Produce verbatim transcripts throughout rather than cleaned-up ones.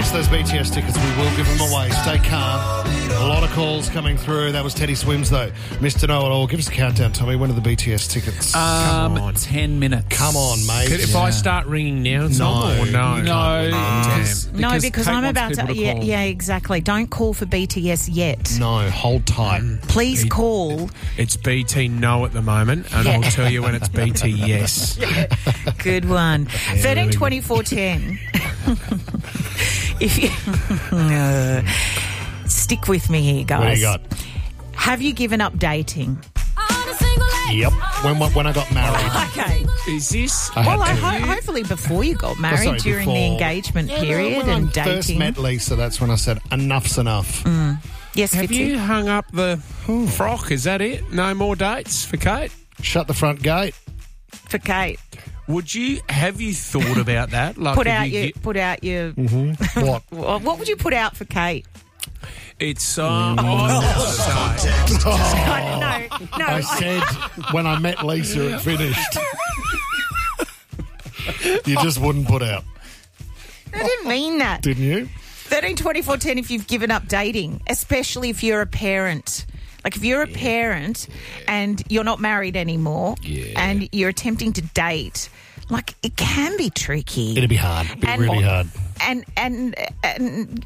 us those B T S tickets. We will give them away. Stay calm. A lot of calls coming through. That was Teddy Swims, though. Mister Know-It-All, give us a countdown, Tommy. When are the B T S tickets? Um, Come on. ten minutes. Come on, mate. Could, if yeah. I start ringing now, it's No. not or no? No, because, because, No, because Kate I'm wants about to, people to yeah, call. yeah, exactly. Don't call for B T S yet. No, hold tight. Please B- call. It's B T no at the moment, and Yeah. I'll tell you when it's B T yes. Good one. Thirteen twenty four ten. If you uh, stick with me here, guys. What do you got? Have you given up dating? Yep. When when I got married. Okay. Is this? I had Well, I to. ho- hopefully before you got married, Oh, sorry, during the before. engagement Yeah, no, period when and I dating. first met Lisa, that's when I said, enough's enough. Yes, Have Fitzy? you hung up the frock? Is that it? No more dates for Kate? Shut the front gate. For Kate. Would you have you thought about that? Like, Put have out you your, gi- put out your, What? Well, what would you put out for Kate? It's uh, I would say- no, no. I said when I met Lisa, it finished. You just wouldn't put out, I didn't mean that. didn't you? thirteen twenty-four ten if you've given up dating, especially if you're a parent. Like if you're a parent and you're not married anymore and you're attempting to date, like it can be tricky. It'd be hard. It'd be And- really hard. And, and and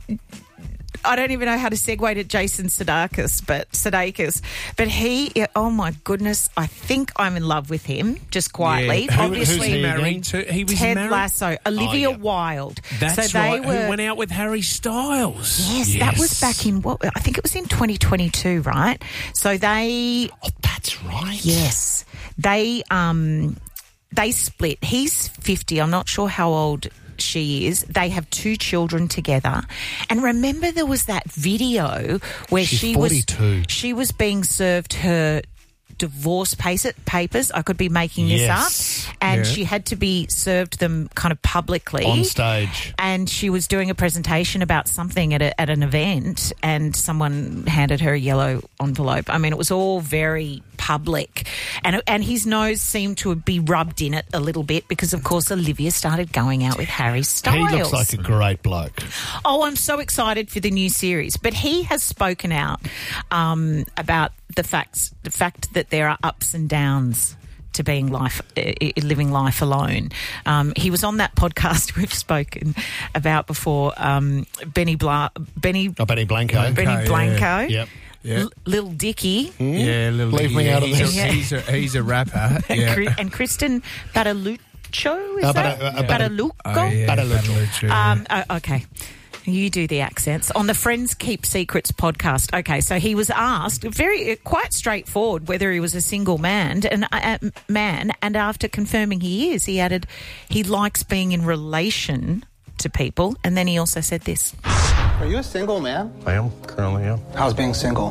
I don't even know how to segue to Jason Sudeikis, but Sudeikis, but he, oh my goodness, I think I'm in love with him. Just quietly, Yeah. Who- obviously. who's he again? married to? He was Ted married. Lasso, Olivia yeah. Wilde. That's so they right. were, Who went out with Harry Styles? Yes, that was back in what I think it was in twenty twenty-two, right? So they, Oh, that's right. yes, they um they split. He's fifty. I'm not sure how old she is. They have two children together. And remember there was that video where She's she forty-two. was she was being served her divorce pace- papers. I could be making this Yes. up. And Yeah. she had to be served them kind of publicly On stage. and she was doing a presentation about something at a, at an event, and someone handed her a yellow envelope. I mean, it was all very public, and and his nose seemed to be rubbed in it a little bit because, of course, Olivia started going out with Harry Styles. He looks like a great bloke. Oh, I'm so excited for the new series. But he has spoken out um, about the facts, the fact that there are ups and downs to being life, uh, living life alone. Um, he was on that podcast we've spoken about before. Um, Benny Bla, Benny, Oh, Benny Blanco. Benny yeah. Blanco, Yep. Yeah. L- Little Dicky, Yeah, little Leave me yeah, out of he's this. A, he's, a, he's a rapper. and, Yeah. Cri- and Kristen Badaluccio. Is Uh, that Bada- uh, Bada- Badalucco? Oh, yeah, Badaluccio. Badaluccio. Um, oh, okay. You do the accents. On the Friends Keep Secrets podcast. Okay, so he was asked, very quite straightforward, whether he was a single man, and uh, man, and after confirming he is, he added he likes being in relation to people, and then he also said this. Are you a single man? I am currently, yeah. How's being single?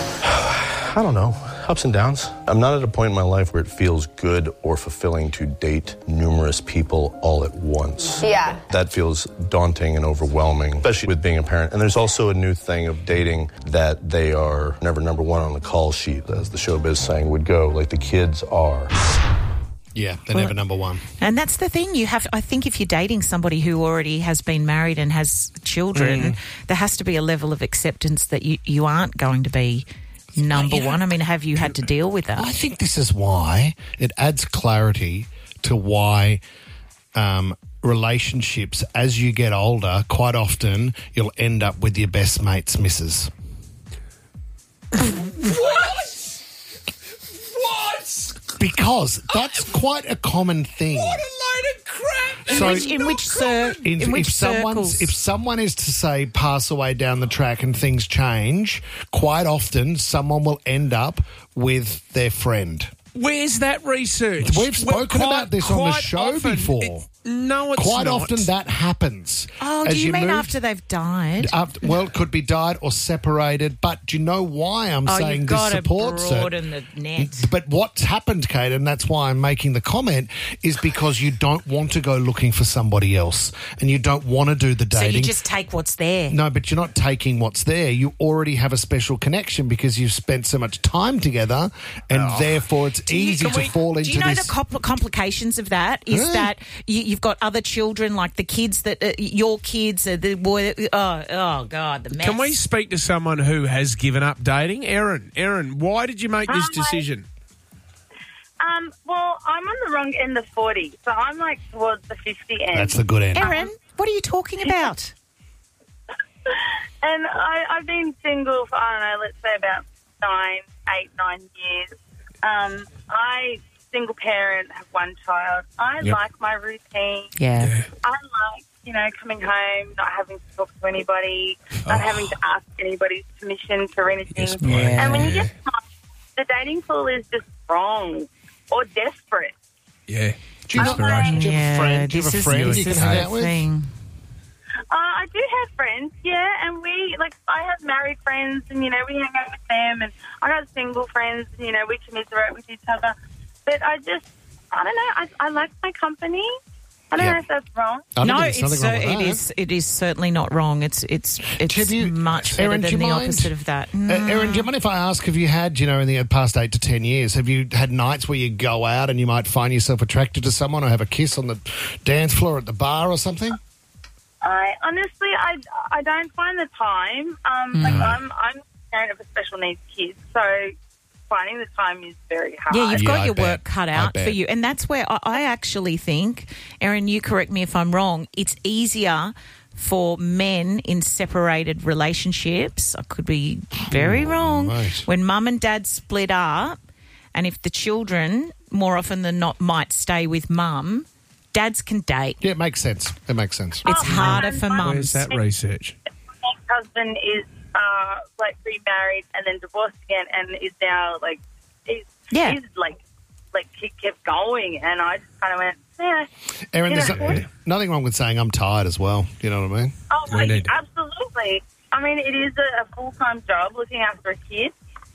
I don't know. Ups and downs. I'm not at a point in my life where it feels good or fulfilling to date numerous people all at once. Yeah. That feels daunting and overwhelming, especially with being a parent. And there's also a new thing of dating that they are never number one on the call sheet, as the showbiz saying would go, like the kids are. Yeah, they're Well- never number one. And that's the thing. You have. I think if you're dating somebody who already has been married and has children, there has to be a level of acceptance that you, you aren't going to be number You know, one. I mean, have you had to deal with that? I think this is why it adds clarity to why um, relationships, as you get older, quite often you'll end up with your best mate's missus. What? Because that's quite a common thing. What a load of crap. In So- which, in which, cir- In- in which if someone's circles? if someone is to say pass away down the track and things change, quite often someone will end up with their friend. Where's that research? We've spoken Well, about this on the quite show often- before. it- no, it's Quite not. often that happens. Oh, As do you, mean move- after they've died? After, well, it could be died or separated, but do you know why I'm Oh, saying you've this got to supports it? broaden the net. But what's happened, Kate, and that's why I'm making the comment, is because you don't want to go looking for somebody else and you don't want to do the So dating. you just take what's there. No, but you're not taking what's there. You already have a special connection because you've spent so much time together, and therefore it's you- easy can to we- fall into Do you know this. the compl- complications of that? Is Yeah. that you, you've got other children, like the kids that uh, your kids are the boy. Oh, oh God, the mess. Can we speak to someone who has given up dating? Erin, Erin, why did you make this Hi. decision? Um, well, I'm on the wrong end of forty, so I'm like towards the fifty end. That's the good end. Erin, what are you talking about? And I, I've been single for, I don't know, let's say about nine, eight, nine years. Um, I, single parent, have one child. I Yep. like my routine. Yeah. I like, you know, coming home, not having to talk to anybody, not having to ask anybody's permission for anything. Yes, boy. And when you get the dating pool is just wrong or desperate. Yeah. Do you, not, do you have a friend? Do you have a friend you can hang out with? Thing. Uh, I do have friends, yeah, and we, like, I have married friends, and, you know, we hang out with them, and I got single friends, and, you know, we commiserate with each other. But I just, I don't know, I, I like my company. I don't Yep. know if that's wrong. I don't No, think it's there's cer- nothing wrong it with is. It is certainly not wrong. It's it's it's Have you- much better Erin, do than you the mind? opposite of that. Uh, Erin, do you mind if I ask, have you had, you know, in the past eight to ten years, have you had nights where you go out and you might find yourself attracted to someone or have a kiss on the dance floor at the bar or something? I honestly, I, I don't find the time. Um, Like, I'm, I'm a parent of a special needs kid, so finding the time is very hard. Yeah, you've Yeah, got I your bet. work cut I out bet. for you. And that's where I, I actually think, Erin, you correct me if I'm wrong, it's easier for men in separated relationships. I could be very wrong. mate. When mum and dad split up, and if the children, more often than not, might stay with mum, dads can date. Yeah, it makes sense. It makes sense. It's Oh, harder and for my- Where's mums. that research? My husband is, uh, like, remarried and then divorced again and is now, like, he's, Yeah. he's like, like, he kept going, and I just kind of went, yeah. Erin, You there's know, no- nothing wrong with saying I'm tired as well. You know what I mean? Oh, We like, need- absolutely. I mean, it is a, a full-time job looking after a kid,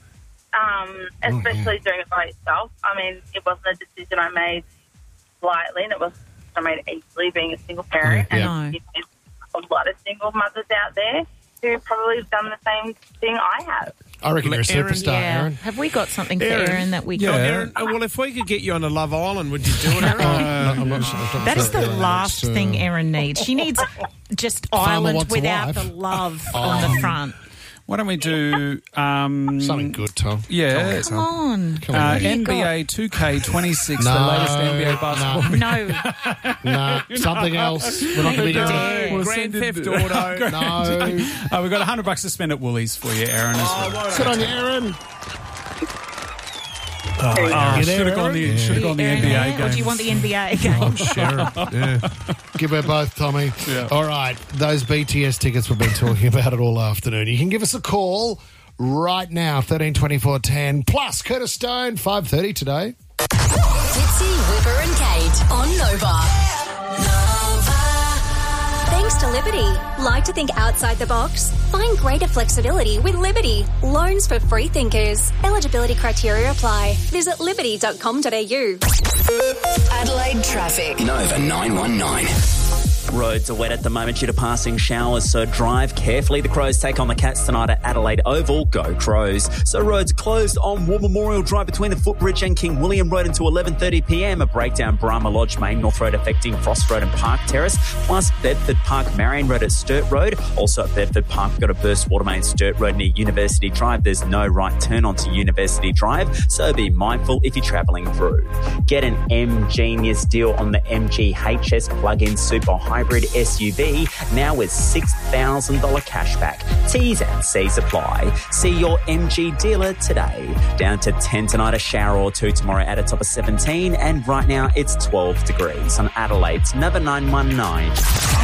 um, especially doing it by yourself. I mean, it wasn't a decision I made lightly, and it was I made easily being a single parent. Yeah. And you know, there's a lot of single mothers out there who probably have done the same thing I have. I reckon you're a Erin, superstar, Yeah. Erin. Have we got something for Erin. Erin that we Yeah, can... Erin, uh, well, if we could get you on a Love Island, would you do it, Erin? No, I'm not sure. That is the Yeah, last it's, uh, thing Erin needs. She needs just Farmer Island wants a without wife. the love on the front. Why don't we do um, Something good, Tom. Yeah, Come on. Come uh, on, mate. N B A two K twenty-six, the No, latest N B A basketball. No. No, something else. We're not going to be doing dare. We'll Grand send it- Theft Auto. No. Uh, we've got one hundred bucks to spend at Woolies for you, Aaron. As well. Good on you, Erin. Oh, You there, should have gone the Aaron? should have gone the N B A Erin, game. or do you want the N B A game? Sure. Yeah. Give her both, Tommy. Yeah. All right, those B T S tickets we've been talking about it all afternoon. You can give us a call right now, thirteen twenty-four ten. Plus, Curtis Stone, five thirty today. Fitzy, Whipper and Kate on Nova. Nova. Thanks to Liberty. Like to think outside the box? Find greater flexibility with Liberty. Loans for free thinkers. Eligibility criteria apply. Visit liberty dot com dot a u. Adelaide traffic. Nova nine one nine. Roads are wet at the moment due to passing showers, so drive carefully. The Crows take on the Cats tonight at Adelaide Oval. Go Crows. So roads closed on War Memorial Drive between the Footbridge and King William Road until eleven thirty p m. A breakdown Brahma Lodge Main North Road affecting Frost Road and Park Terrace. Plus Bedford Park Marion Road at Sturt Road. Also at Bedford Park, we've got a burst water main Sturt Road near University Drive. There's no right turn onto University Drive, so be mindful if you're travelling through. Get an M-Genius deal on the M G H S plug-in super hybrid S U V now with six thousand dollars cashback. T's and C's apply. See your M G dealer today. Down to ten tonight, a shower or two tomorrow at a top of seventeen, and right now it's twelve degrees on Adelaide's Nova nine one nine.